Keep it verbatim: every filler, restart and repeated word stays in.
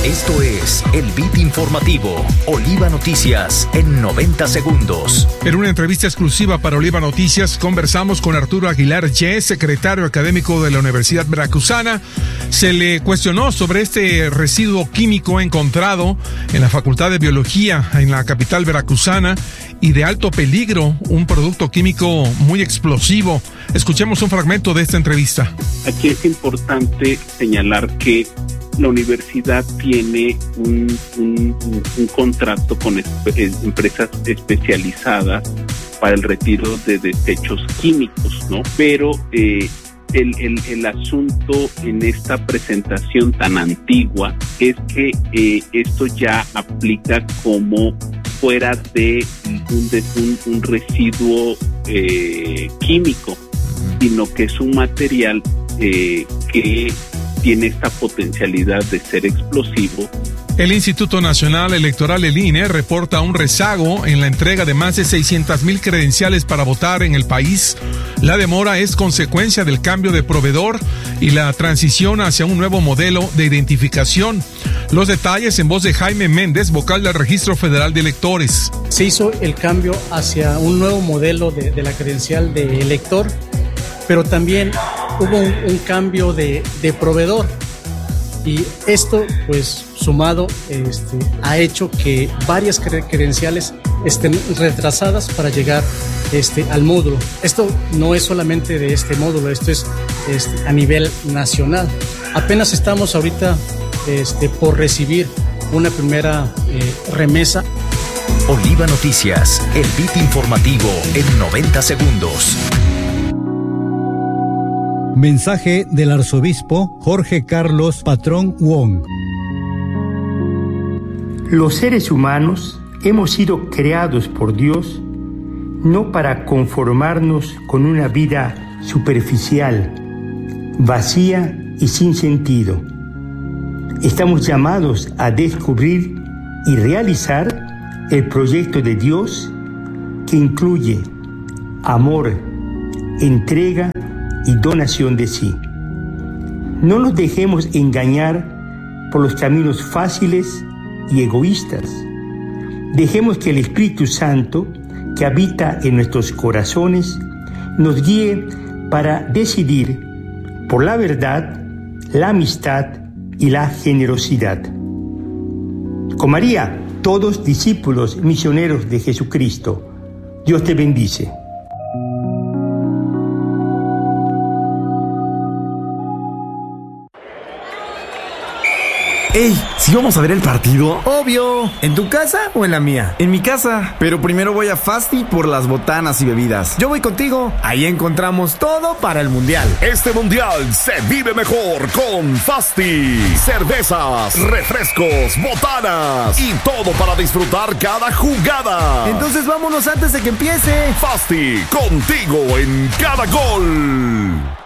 Esto es el Beat Informativo, Oliva Noticias en noventa segundos. En una entrevista exclusiva para Oliva Noticias, conversamos con Arturo Aguilar Ye, secretario académico de la Universidad Veracruzana. Se le cuestionó sobre este residuo químico encontrado en la Facultad de Biología en la capital veracruzana y de alto peligro, un producto químico muy explosivo. Escuchemos un fragmento de esta entrevista. Aquí es importante señalar que la universidad tiene un, un, un contrato con espe- empresas especializadas para el retiro de desechos químicos, ¿no? Pero eh, el, el, el asunto en esta presentación tan antigua es que eh, esto ya aplica como fuera de un, de un, un residuo eh, químico, sino que es un material eh, que tiene esta potencialidad de ser explosivo. El Instituto Nacional Electoral, el I N E, reporta un rezago en la entrega de más de seiscientas mil credenciales para votar en el país. La demora es consecuencia del cambio de proveedor y la transición hacia un nuevo modelo de identificación. Los detalles en voz de Jaime Méndez, vocal del Registro Federal de Electores. Se hizo el cambio hacia un nuevo modelo de, de la credencial de elector, pero también hubo un, un cambio de, de proveedor. Y esto, pues, sumado, este, ha hecho que varias credenciales estén retrasadas para llegar este, al módulo. Esto no es solamente de este módulo, esto es este, a nivel nacional. Apenas estamos ahorita este, por recibir una primera eh, remesa. Oliva Noticias, el Beat Informativo en noventa segundos. Mensaje del arzobispo Jorge Carlos Patrón Wong. Los seres humanos hemos sido creados por Dios no para conformarnos con una vida superficial, vacía y sin sentido. Estamos llamados a descubrir y realizar el proyecto de Dios que incluye amor, entrega y donación de sí. No nos dejemos engañar por los caminos fáciles y egoístas. Dejemos que el Espíritu Santo, que habita en nuestros corazones, nos guíe para decidir por la verdad, la amistad y la generosidad. Con María, todos discípulos misioneros de Jesucristo. Dios te bendice. ¡Ey! ¿Sí vamos a ver el partido? Obvio. ¿En tu casa o en la mía? En mi casa. Pero primero voy a Fasti por las botanas y bebidas. Yo voy contigo. Ahí encontramos todo para el Mundial. Este Mundial se vive mejor con Fasti. Cervezas, refrescos, botanas y todo para disfrutar cada jugada. Entonces vámonos antes de que empiece. Fasti, contigo en cada gol.